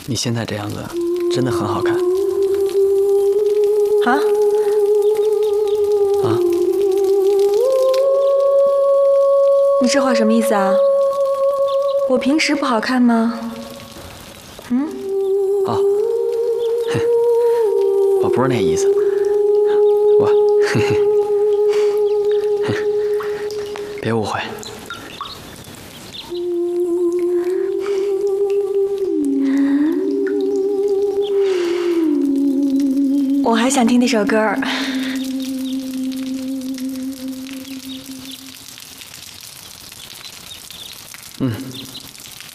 你现在这样子真的很好看。 啊？ 啊？ 你这话什么意思啊？我平时不好看吗？嗯？ 哦，我不是那意思，我，别误会。 我还想听那首歌儿。 嗯。